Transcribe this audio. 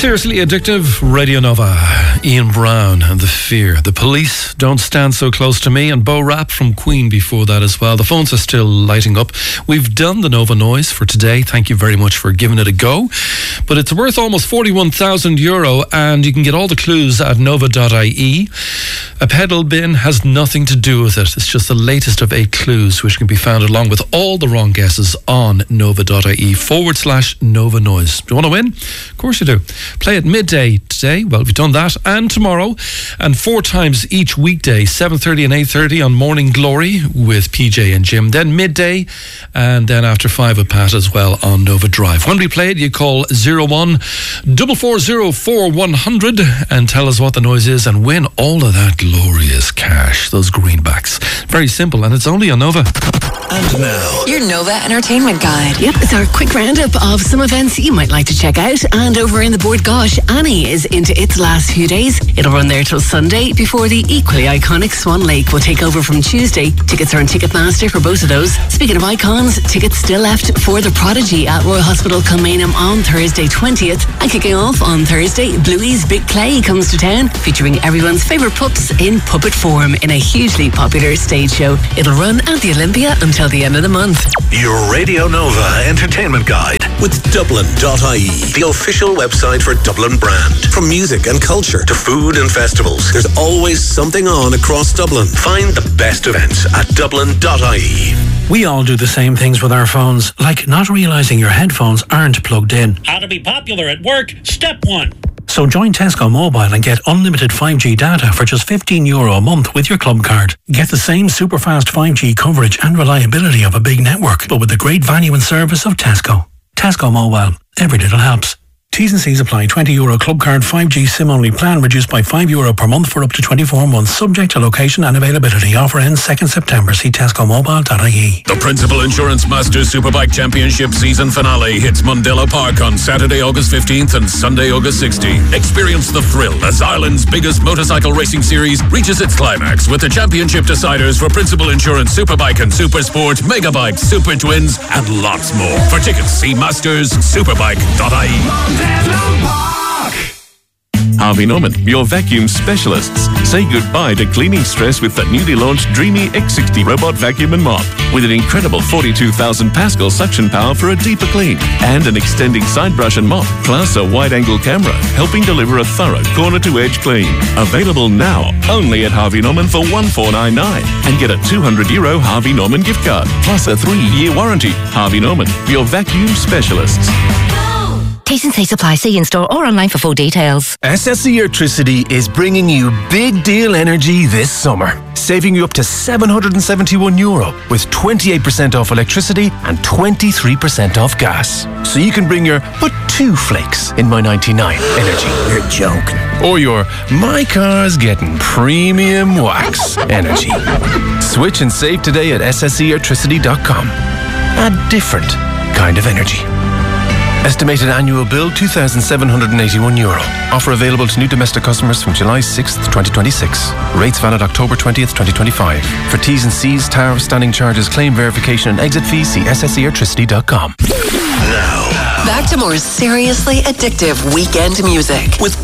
Seriously Addictive, Radio Nova, Ian Brown and The Fear. The Police, Don't Stand So Close to Me, and Bo Rap from Queen before that as well. The phones are still lighting up. We've done the Nova Noise for today. Thank you very much for giving it a go. But it's worth almost €41,000 and you can get all the clues at nova.ie. A pedal bin has nothing to do with it. It's just the latest of 8 clues which can be found along with all the wrong guesses on nova.ie/Nova Noise. Do you want to win? Of course you do. Play at midday today. Well, we've done that. And tomorrow. And 4 times each weekday, 7:30 and 8:30 on Morning Glory with PJ and Jim. Then midday. And then after 5 with Pat as well on Nova Drive. When we play it, you call 01 440 4100 and tell us what the noise is and win all of that glorious cash. Those greenbacks. Very simple. And it's only on Nova. And now, your Nova Entertainment Guide. Yep, it's our quick roundup of some events you might like to check out. And over in the Board Gosh, Annie is into its last few days. It'll run there till Sunday before the equally iconic Swan Lake will take over from Tuesday. Tickets are on Ticketmaster for both of those. Speaking of icons, tickets still left for The Prodigy at Royal Hospital Kilmainham on Thursday 20th. And kicking off on Thursday, Bluey's Big Play comes to town, featuring everyone's favourite pups in puppet form in a hugely popular stage show. It'll run at the Olympia until the end of the month. Your Radio Nova Entertainment Guide with Dublin.ie, the official website for Dublin brand. From music and culture to food and festivals, there's always something on across Dublin. Find the best events at Dublin.ie. We all do the same things with our phones, like not realising your headphones aren't plugged in. How to be popular at work, step 1. So join Tesco Mobile and get unlimited 5G data for just €15 a month with your club card. Get the same super fast 5G coverage and reliability of a big network, but with the great value and service of Tesco. Tesco Mobile. Every little helps. T's and C's apply. €20 club card 5G SIM-only plan reduced by €5 per month for up to 24 months, subject to location and availability. Offer ends 2nd September. See tescomobile.ie. The Principal Insurance Masters Superbike Championship season finale hits Mundella Park on Saturday, August 15th and Sunday, August 16th. Experience the thrill as Ireland's biggest motorcycle racing series reaches its climax with the championship deciders for Principal Insurance Superbike and Supersport, Megabikes, Super Twins, and lots more. For tickets, see masterssuperbike.ie. Harvey Norman, your vacuum specialists. Say goodbye to cleaning stress with the newly launched Dreamy X60 robot vacuum and mop. With an incredible 42,000 Pascal suction power for a deeper clean and an extending side brush and mop, plus a wide-angle camera, helping deliver a thorough corner-to-edge clean. Available now only at Harvey Norman for €1499 and get a €200 Harvey Norman gift card, plus a 3-year warranty. Harvey Norman, your vacuum specialists. T&C supply. See in store or online for full details. SSE Electricity is bringing you big deal energy this summer, saving you up to €771 with 28% off electricity and 23% off gas. So you can bring your "but 2 flakes in my 99 energy." You're joking. Or your "my car's getting premium wax" energy. Switch and save today at SSEelectricity.com. A different kind of energy. Estimated annual bill €2,781. Offer available to new domestic customers from July 6th, 2026. Rates valid October 20th, 2025. For T's and C's, tariffs, standing charges, claim verification and exit fees, see SSEelectricity.com. Now, back to more seriously addictive weekend music with